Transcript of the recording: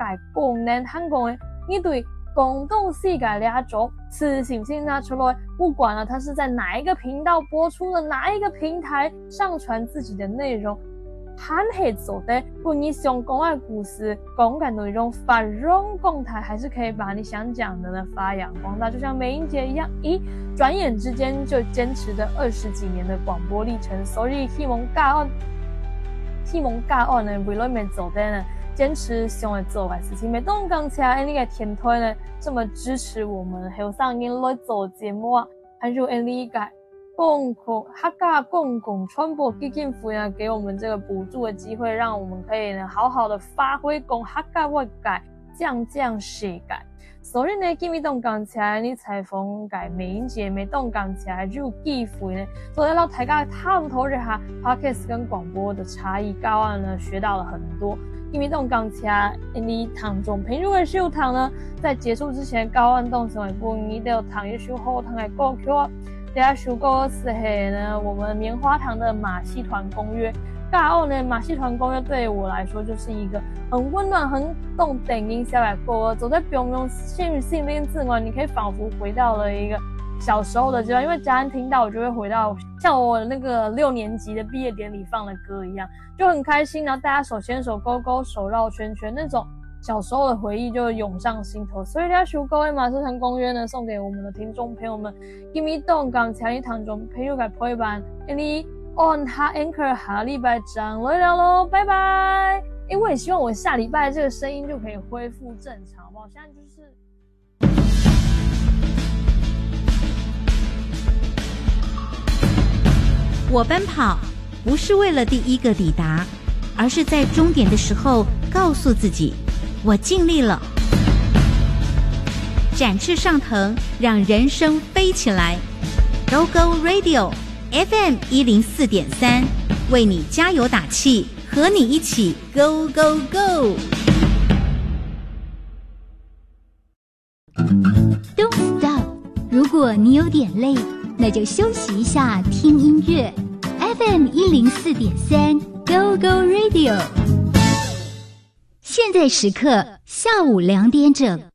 改功能韩国你对公众世界了解此信息拿出来，不管了他是在哪一个频道播出的，哪一个平台上传自己的内容，还是做的不你想讲的故事讲的内容发扬光大，还是可以把你想讲的呢发扬光大，就像梅英姐一样，转眼之间就坚持的20几年的广播历程。所以希望教案呢为了面做的呢坚持想要做的事情，每当讲起来，你的天推呢这么支持我们，后上年来做节目啊，还有你个客家公共传播基金会呢，给我们这个补助的机会，让我们可以呢好好的发挥讲客家话改降世界。所以呢，今日当讲起来，你采访改梅英姐，每当讲起来就机会呢，所以让大家探讨一下 podcast 跟广播的差异，教案呢学到了很多。因为这种讲起来，你堂中平日的收堂呢，在结束之前，教案动成为不你都有堂一首好堂的歌曲啊。大家首歌是呢，我们棉花糖的马戏团公约。教案呢，马戏团公约对我来说就是一个很温暖、很动电音小的歌，走在平庸心灵之外，你可以仿佛回到了一个小时候的阶段，因为家人听到我就会回到像我那个6年级的毕业典礼放的歌一样，就很开心，然后大家手牵手勾勾手绕圈圈，那种小时候的回忆就涌上心头。所以这首歌的马戏团公约呢，送给我们的听众朋友们，今日当讲起来堂中朋友嘅陪伴，你on 下 anchor 下礼拜张来聊咯，拜拜。我很希望我下礼拜这个声音就可以恢复正常，好不好？现在就是我奔跑不是为了第一个抵达，而是在终点的时候告诉自己，我尽力了。展翅上腾，让人生飞起来。Go Go Radio FM 104.3，为你加油打气，和你一起 Go Go Go。 Don't stop， 如果你有点累，那就休息一下，听音乐。FM 104.3 Go Go Radio， 现在时刻下午2点整。